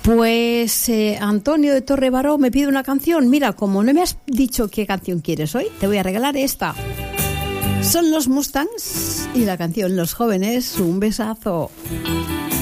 Pues Antonio de Torrebaró me pide una canción. Mira, como no me has dicho qué canción quieres hoy, te voy a regalar esta. Son los Mustangs y la canción Los Jóvenes, un besazo.